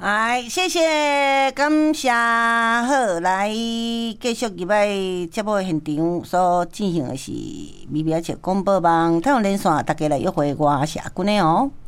哎，谢谢，感谢。好，来继续入来节目现场所进行的是微微广播网，太阳连线，大家来约会我是阿君的哦。